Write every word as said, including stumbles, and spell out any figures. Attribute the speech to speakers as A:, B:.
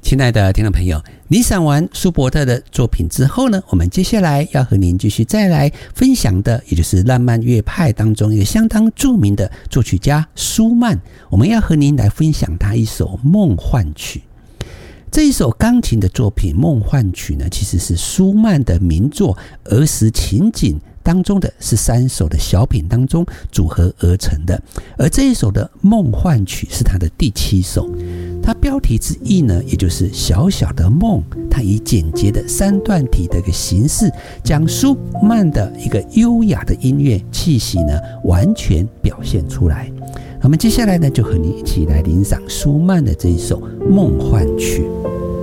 A: 亲爱的听众朋友，你赏完舒伯特的作品之后呢，我们接下来要和您继续再来分享的，也就是浪漫乐派当中一个相当著名的作曲家舒曼，我们要和您来分享他一首梦幻曲。这一首钢琴的作品《梦幻曲》呢，其实是舒曼的名作儿时情景当中的十三首的小品当中组合而成的，而这一首的梦幻曲是他的第七首。它标题之意呢，也就是小小的梦，它以简洁的三段体的一个形式，将舒曼的一个优雅的音乐气息呢，完全表现出来。我们接下来呢，就和你一起来欣赏舒曼的这一首梦幻曲。